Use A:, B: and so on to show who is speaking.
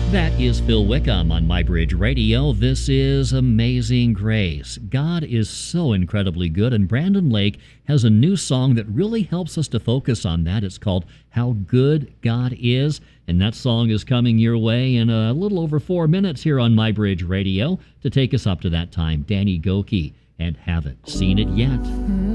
A: That is Phil Wickham on MyBridge Radio. This is Amazing Grace. God is so incredibly good, and Brandon Lake has a new song that really helps us to focus on that. It's called How Good God Is, and that song is coming your way in a little over 4 minutes here on MyBridge Radio. To take us up to that time, Danny Gokey and Haven't Seen It Yet.